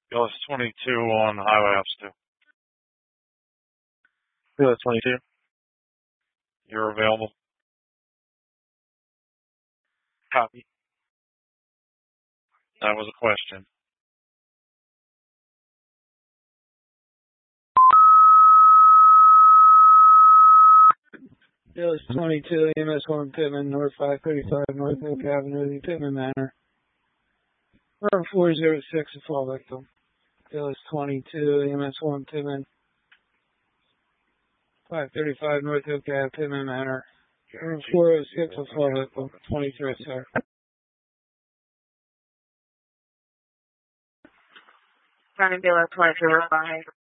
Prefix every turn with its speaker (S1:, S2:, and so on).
S1: BLS 22 on Highway Ops 2. BLS 22. You're available. Copy. That was a question.
S2: BLS 22, EMS 1 Pittman, North 535, North Oak Avenue, Pittman Manor. Room 406, a fall victim. BLS 22, EMS 1 Pittman, 535, North Oak Ave, Pittman Manor. Room 406, a fall victim. 23, sir.
S3: County BLS 22,